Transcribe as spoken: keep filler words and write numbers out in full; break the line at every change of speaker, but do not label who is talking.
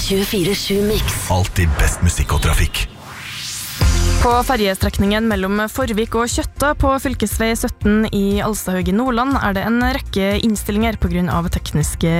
tjuefire sju Mix.
Alltid best musikk og trafikk.
På ferjestrekningen mellom Forvik og Kjøtta på fylkesvei sytten i Alstadhaug i Nordland er det en rekke innstillinger på grunn av tekniske